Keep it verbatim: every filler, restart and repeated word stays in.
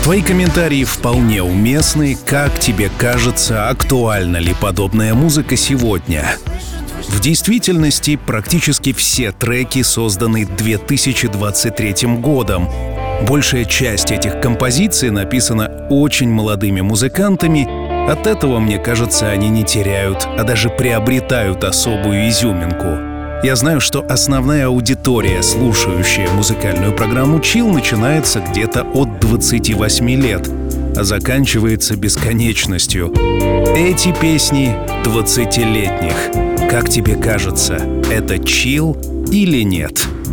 Твои комментарии вполне уместны. Как тебе кажется, актуальна ли подобная музыка сегодня? В действительности, практически все треки созданы две тысячи двадцать третьим годом. Большая часть этих композиций написана очень молодыми музыкантами. От этого, мне кажется, они не теряют, а даже приобретают особую изюминку. Я знаю, что основная аудитория, слушающая музыкальную программу Chill, начинается где-то от двадцати восьми лет, а заканчивается бесконечностью. Эти песни двадцатилетних. Как тебе кажется, это Chill или нет?